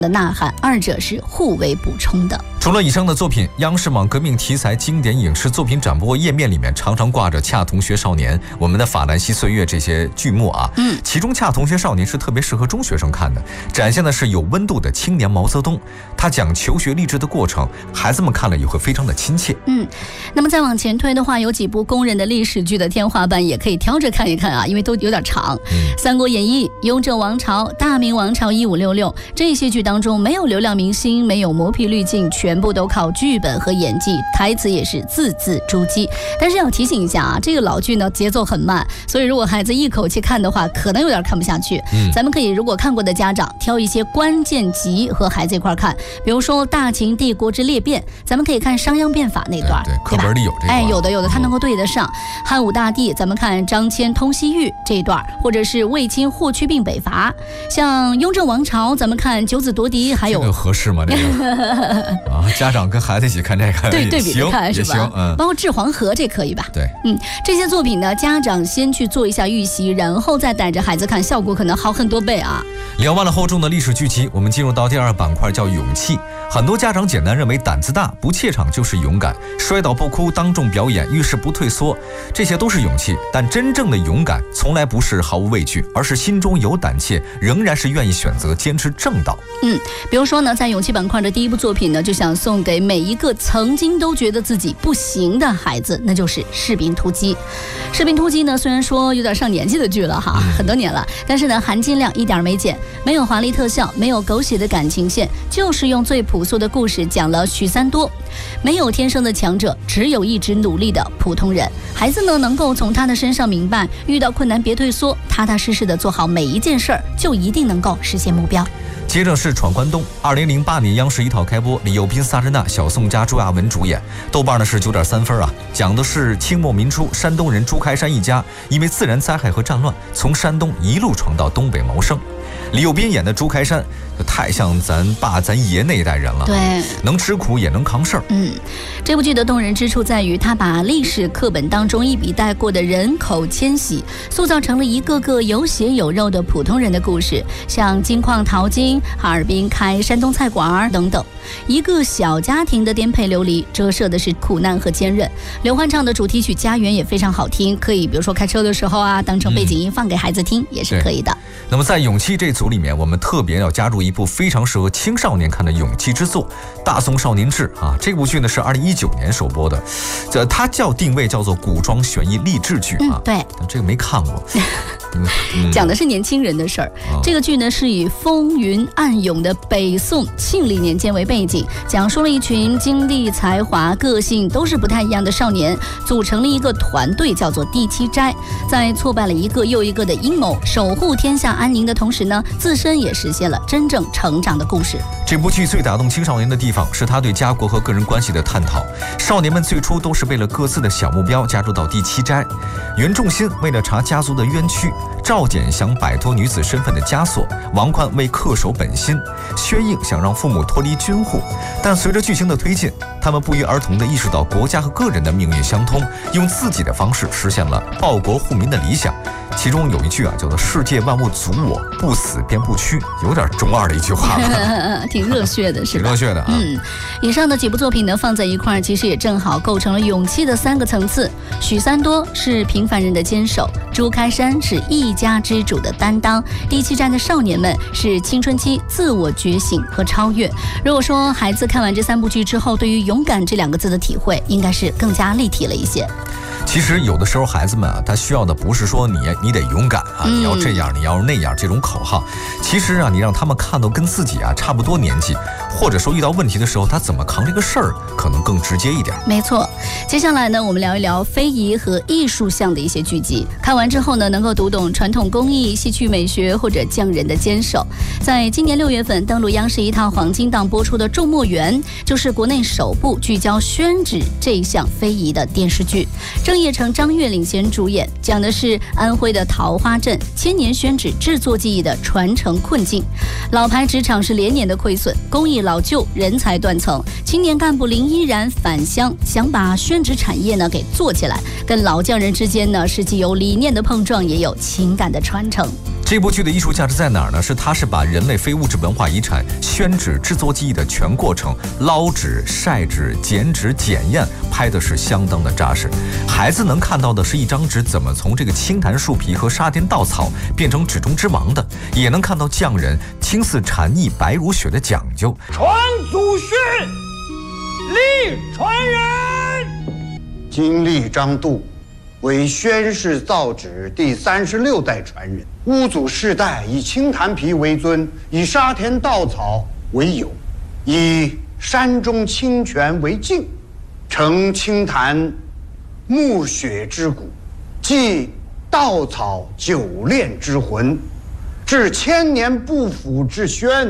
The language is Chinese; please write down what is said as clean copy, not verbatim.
的呐喊，二者是互为补充的。 除了以上的作品，央视网革命题材经典影视作品展播页面里面常常挂着《恰同学少年》、我们的《法兰西岁月》这些剧目啊。其中《恰同学少年》是特别适合中学生看的，展现的是有温度的青年毛泽东，他讲求学励志的过程，孩子们看了也会非常的亲切。 那么再往前推的话，有几部公认的历史剧的天花板也可以挑着看一看啊，因为都有点长。三国演义、雍正王朝、大明王朝1566这些剧当中没有流量明星，没有磨皮滤镜，全部都靠剧本和演技，台词也是字字珠玑。但是要提醒一下啊，这个老剧呢节奏很慢，所以如果孩子一口气看的话，可能有点看不下去。咱们可以如果看过的家长挑一些关键集和孩子一块看，比如说大秦帝国之裂变，咱们可以看商鞅变法那段， 对，课本里有这个。 有的他能够对得上。汉武大帝咱们看张骞通西域这一段，或者是卫青霍去病北伐。像雍正王朝咱们看九子夺嫡，还有这个合适吗？这个啊，家长跟孩子一起看这个， 对比着看是吧？包括治黄河这可以吧？ 对， 这些作品呢，家长先去做一下预习，然后再带着孩子看，效果可能好很多倍啊。 聊完了厚重的历史剧集，我们进入到第二板块，叫勇气。很多家长简单认为胆子大不怯场就是勇敢，摔倒不哭，当众表演，遇事不退缩，这些都是勇气。但真正的勇敢从来不是毫无畏惧，而是心中有胆怯，仍然是愿意选择坚持正道。 比如说呢，在勇气板块的第一部作品呢，就想送给每一个曾经都觉得自己不行的孩子，那就是《士兵突击》。《士兵突击》呢，虽然说有点上年纪的剧了哈，很多年了，但是呢，含金量一点没减，没有华丽特效，没有狗血的感情线，就是用最朴素的故事讲了许三多。没有天生的强者，只有一直努力的普通人。孩子呢，能够从他的身上明白，遇到困难别退缩，踏踏实实的做好每一件事儿，就一定能够实现目标。 接着是闯关东，2008年央视一套开播，李幼斌、萨日娜、小宋加朱亚文主演，豆瓣呢是9.3分啊。讲的是清末民初山东人朱开山一家因为自然灾害和战乱，从山东一路闯到东北谋生。李幼斌演的朱开山就太像咱爸咱爷那一代人了， 对， 能吃苦也能扛事儿。 这部剧的动人之处在于，他把历史课本当中一笔带过的人口迁徙，塑造成了一个个有血有肉的普通人的故事，像金矿淘金、哈尔滨开山东菜馆等等。一个小家庭的颠沛流离，折射的是苦难和坚韧。刘欢唱的主题曲《家园》也非常好听，可以比如说开车的时候啊，当成背景音放给孩子听，也是可以的。 那么在勇气这组里面，我们特别要加入一部非常适合青少年看的勇气之作《大宋少年志》啊。这部剧呢是2019年首播的，它定位叫做古装悬疑励志剧啊。 对， 这个没看过。 讲的是年轻人的事儿。这个剧呢是以风云暗涌的北宋庆历年间为背景，讲述了一群经历、才华、个性都是不太一样的少年，组成了一个团队，叫做第七斋。在挫败了一个又一个的阴谋，守护天下安宁的同时呢，自身也实现了真正成长的故事。 这部剧最打动青少年的地方是他对家国和个人关系的探讨。少年们最初都是为了各自的小目标加入到第七斋。袁仲新为了查家族的冤屈，赵简想摆脱女子身份的枷锁，王宽为恪守本心，薛应想让父母脱离军户。但随着剧情的推进，他们不约而同地意识到国家和个人的命运相通，用自己的方式实现了报国护民的理想。其中有一句啊，叫做世界万物足我，不死便不屈，有点中二的一句话挺热血的是吧？ 挺热血的啊。 以上的几部作品呢放在一块儿，其实也正好构成了勇气的3个层次。许三多是平凡人的坚守，朱开山是一家之主的担当，第七斋的少年们是青春期自我觉醒和超越。如果说孩子看完这3部剧之后，对于勇敢这2个字的体会应该是更加立体了一些。 其实有的时候孩子们啊，他需要的不是说你得勇敢啊，你要这样，你要那样这种口号。其实啊，你让他们看到跟自己啊差不多年纪，或者说遇到问题的时候，他怎么扛这个事儿，可能更直接一点。 没错。接下来呢，我们聊一聊非遗和艺术向的一些剧集。看完之后呢，能够读懂传统工艺、戏曲美学或者匠人的坚守。在今年6月份登陆央视一套黄金档播出的《种墨园》，就是国内首部聚焦宣纸这一项非遗的电视剧。郑业成、张悦领衔主演，讲的是安徽的桃花镇千年宣纸制作技艺的传承困境。老牌职场是连年的亏损，工艺老旧，人才断层。青年干部林依然返乡，想把宣纸产业呢给做起来。跟老匠人之间呢，是既有理念的碰撞，也有情感的传承。 这部剧的艺术价值在哪儿呢？它是把人类非物质文化遗产宣纸、制作技艺的全过程，捞纸、晒纸、剪纸、检验，拍的是相当的扎实。孩子能看到的是一张纸怎么从这个青檀树皮和沙甸稻草变成纸中之王的，也能看到匠人青似蝉翼、白如雪的讲究。 传祖训，立传人。 今立张度为宣氏造纸第36代传人，屋祖世代以青檀皮为尊，以沙田稻草为友，以山中清泉为镜，成青檀暮雪之骨，继稻草久炼之魂，至千年不腐之宣。